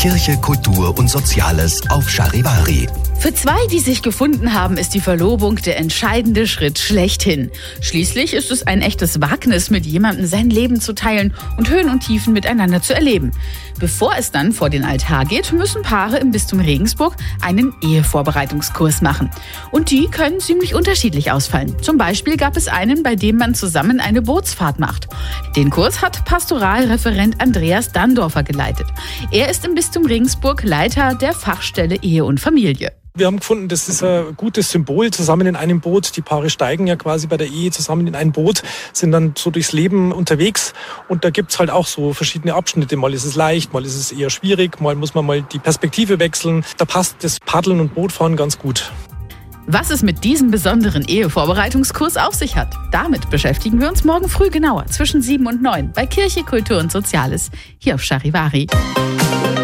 Kirche, Kultur und Soziales auf Charivari. Für zwei, die sich gefunden haben, ist die Verlobung der entscheidende Schritt schlechthin. Schließlich ist es ein echtes Wagnis, mit jemandem sein Leben zu teilen und Höhen und Tiefen miteinander zu erleben. Bevor es dann vor den Altar geht, müssen Paare im Bistum Regensburg einen Ehevorbereitungskurs machen. Und die können ziemlich unterschiedlich ausfallen. Zum Beispiel gab es einen, bei dem man zusammen eine Bootsfahrt macht. Den Kurs hat Pastoralreferent Andreas Dandorfer geleitet. Er ist im Bistum Regensburg Leiter der Fachstelle Ehe und Familie. Wir haben gefunden, das ist ein gutes Symbol, zusammen in einem Boot. Die Paare steigen ja quasi bei der Ehe zusammen in ein Boot, sind dann so durchs Leben unterwegs. Und da gibt's halt auch so verschiedene Abschnitte. Mal ist es leicht, mal ist es eher schwierig, mal muss man mal die Perspektive wechseln. Da passt das Paddeln und Bootfahren ganz gut. Was es mit diesem besonderen Ehevorbereitungskurs auf sich hat, damit beschäftigen wir uns morgen früh genauer zwischen 7 und 9 bei Kirche, Kultur und Soziales hier auf Charivari.